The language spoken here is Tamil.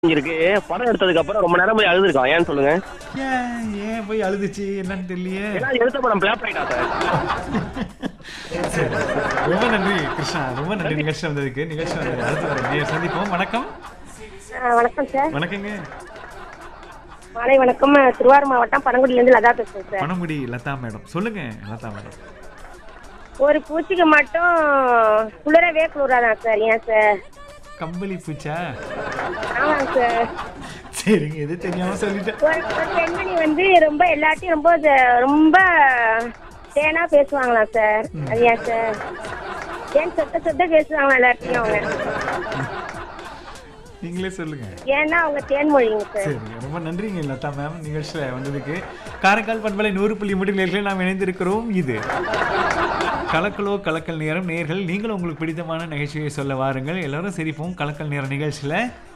இருக்கு. படம் எடுத்ததுக்கு அப்புறம் ரொம்ப நேரம் போய் அழுதுருக்கான். ஏன்னு சொல்லுங்க? ஏன் ஏன் போய் அழுதுச்சு என்னன்னு தெரியலையே. ஏன்னா எடுத்த படம் பிளாப் ஆயிட்டா சார். சரி. ரொம்ப நன்றி கிருஷ்ணா, ரொம்ப நன்றி நிகழ்ச்சி வந்ததுக்கு. நிகழ்ச்சி வந்தது அடுத்து வர நேயர் சந்திப்போம். வணக்கம். வணக்கம் சார். வணக்கங்க. மாலை வணக்கம். திருவாரூர் மாவட்டம் பனங்குடியிலேருந்து லதா பேசுறேன் சார். பனங்குடி லதா மேடம். சொல்லுங்க லதா மேடம். ஒரு பூச்சிக்கு மட்டும் குளிரவே குளிராதான் சார். ஏன் சார்? கம்பளி பூச்சா? ஆமாங்க சார். சரிங்க, எது தெரியாம சொல்லிட்டேன். ஒரு பெண்மணி வந்து ரொம்ப எல்லாத்தையும் ரொம்ப தேனா பேசுவாங்களா சார்? அது ஏன் சார்? ஏன் சொத்த பேசுவாங்களா எல்லாத்தையும் அவங்க? நீங்களே சொல்லுங்க. ஏன்னா அவங்க தேன்மொழிங்க சார். சரிங்க, ரொம்ப நன்றிங்க லதா மேம் நிகழ்ச்சியில் வந்ததுக்கு. காரைக்கால் பண்பலை 100.3 நேயர்களை நாம் இணைந்திருக்கிறோம். இது கலக்கலோ கலக்கல் நேரம். நேயர்கள் நீங்களும் உங்களுக்கு பிடித்தமான நிகழ்ச்சியை சொல்ல வாருங்கள். எல்லாரும் சிரிப்போம் கலக்கல் நேரம் நிகழ்ச்சியில்.